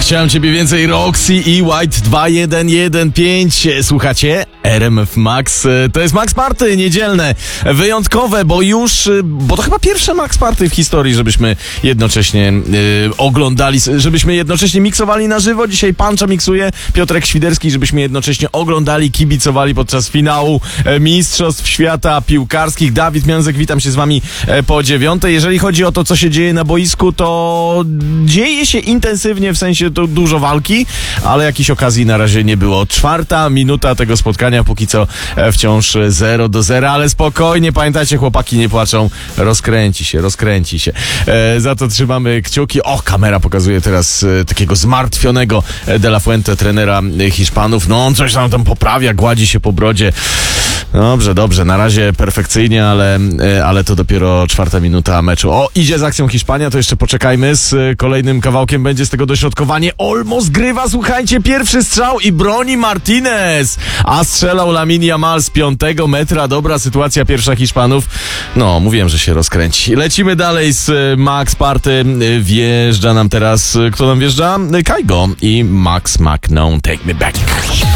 Chciałem ciebie więcej, Roxy i White 2115. Słuchacie? RMF Max. To jest Max Party niedzielne, wyjątkowe, bo to chyba pierwsze Max Party w historii, żebyśmy jednocześnie oglądali, żebyśmy jednocześnie miksowali na żywo. Dzisiaj Pancza miksuje, Piotrek Świderski, żebyśmy jednocześnie oglądali, kibicowali podczas finału Mistrzostw Świata Piłkarskich. Dawid Miązek, witam się z wami po 9. Jeżeli chodzi o to, co się dzieje na boisku, to dzieje się intensywnie, w sensie to dużo walki, ale jakichś okazji na razie nie było. 4. minuta tego spotkania, póki co wciąż 0-0, ale spokojnie, pamiętajcie, chłopaki nie płaczą, rozkręci się. Za to trzymamy kciuki. O, kamera pokazuje teraz takiego zmartwionego De La Fuente, trenera Hiszpanów. No on coś tam poprawia, gładzi się po brodzie. Dobrze, na razie perfekcyjnie, ale to dopiero 4. minuta meczu. O, idzie z akcją Hiszpania, to jeszcze poczekajmy, z kolejnym kawałkiem będzie z tego dośrodkowanie. Olmo zgrywa, słuchajcie, pierwszy strzał i broni Martinez, a strzelał Lamine Yamal z 5 metra. Dobra sytuacja pierwsza Hiszpanów. No, mówiłem, że się rozkręci. Lecimy dalej z Max Party. Wjeżdża nam teraz, kto nam wjeżdża? Kygo i Max McKnown, Take Me Back.